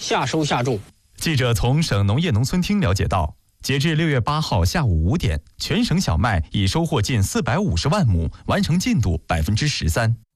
夏收夏种。 记者从省农业农村厅了解到，截至6月8号下午5点，全省小麦已收获近450万亩，完成进度13%。